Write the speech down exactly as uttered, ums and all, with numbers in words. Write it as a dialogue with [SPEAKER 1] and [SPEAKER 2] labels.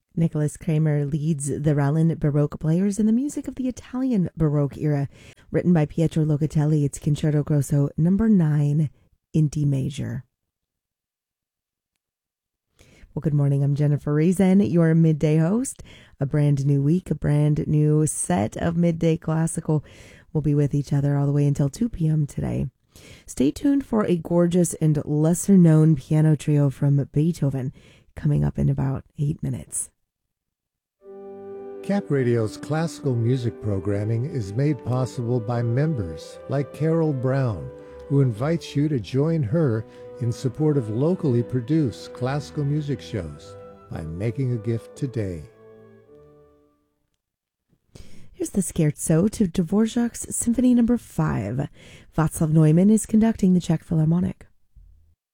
[SPEAKER 1] Nicholas Kramer leads the Rallin Baroque players in the music of the Italian Baroque era. Written by Pietro Locatelli, it's Concerto Grosso number nine in D major. Well, good morning. I'm Jennifer Reason, your midday host. A brand new week, a brand new set of Midday Classical. We'll be with each other all the way until two p.m. today. Stay tuned for a gorgeous and lesser-known piano trio from Beethoven coming up in about eight minutes.
[SPEAKER 2] Cap Radio's classical music programming is made possible by members like Carol Brown, who invites you to join her in support of locally produced classical music shows by making a gift today.
[SPEAKER 1] Here's the scherzo to Dvorak's Symphony Number five. Václav Neumann is conducting the Czech Philharmonic.